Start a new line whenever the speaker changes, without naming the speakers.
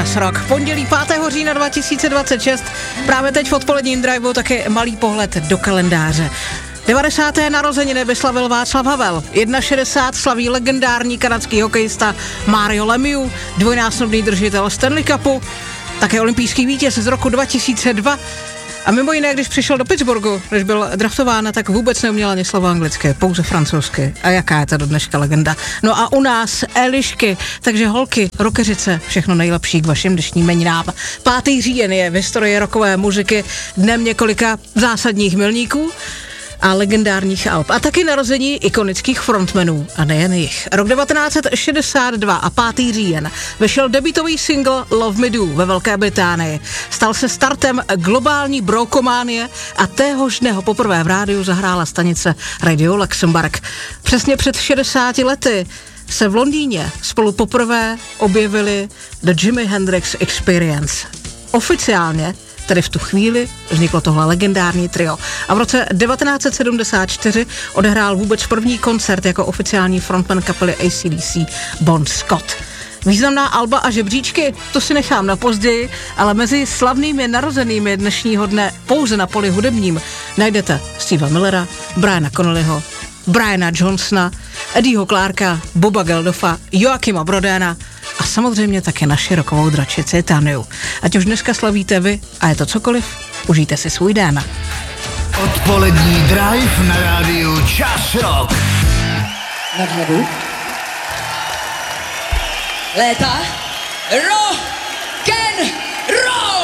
Čas rock. Pondělí 5. října 2026. Právě teď v odpoledním driveu taky malý pohled do kalendáře. 90. narozeniny by slavil Václav Havel. 61 slaví legendární kanadský hokejista Mario Lemieux, dvojnásobný držitel Stanley Cupu, také olympijský vítěz z roku 2002. A mimo jiné, když přišel do Pittsburghu, když byl draftován, tak vůbec neuměl ani slovo anglické, pouze francouzsky. A jaká je to do dneška legenda. No a u nás Elišky, takže holky, rockeřice, všechno nejlepší k vašim dnešním jmeninám. 5. říjen je v historii rockové muziky dnem několika zásadních milníků a legendárních alb. A taky narození ikonických frontmenů, a nejen jich. Rok 1962 a 5. říjen vyšel debutový single Love Me Do ve Velké Británii. Stal se startem globální brokománie a téhož dne ho poprvé v rádiu zahrála stanice Radio Luxembourg. Přesně před 60 lety se v Londýně spolu poprvé objevili The Jimi Hendrix Experience. Oficiálně tedy v tu chvíli vzniklo tohle legendární trio. A v roce 1974 odehrál vůbec první koncert jako oficiální frontman kapely AC/DC Bon Scott. Významná alba a žebříčky, to si nechám na později, ale mezi slavnými narozenými dnešního dne pouze na poli hudebním najdete Steva Millera, Briana Connollyho, Briana Johnsona, Eddieho Clarka, Boba Geldoffa, Joachima Brodéna a samozřejmě také naši rockovou dračici Taniu. Ať už dneska slavíte vy a je to cokoliv, užijte si svůj den.
Odpolední drive na rádiu Čas Rock.
Na hledu. Léta. Rock.